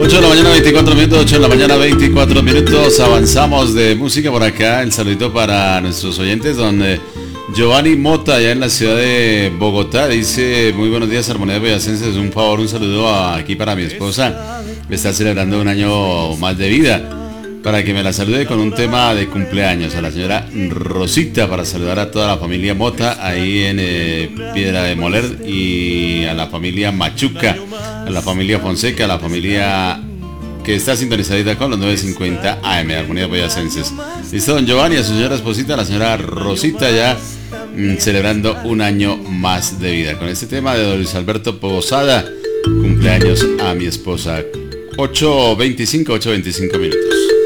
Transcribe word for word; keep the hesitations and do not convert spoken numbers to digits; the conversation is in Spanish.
ocho de la mañana, veinticuatro minutos, ocho de la mañana, veinticuatro minutos, avanzamos de música por acá, el saludito para nuestros oyentes, donde Giovanni Mota, allá en la ciudad de Bogotá, dice, muy buenos días, Armonía Boyacenses, un favor, un saludo aquí para mi esposa, que está celebrando un año más de vida, para que me la salude con un tema de cumpleaños, a la señora Rosita, para saludar a toda la familia Mota, ahí en eh, Piedra de Moler, y a la familia Machuca, a la familia Fonseca, a la familia que está sintonizadita con los nueve cincuenta A M, Armonía Boyacenses. Listo, don Giovanni, a su señora esposita, la señora Rosita, ya mmm, celebrando un año más de vida. Con este tema de don Luis Alberto Posada, cumpleaños a mi esposa. ocho veinticinco, ocho veinticinco minutos.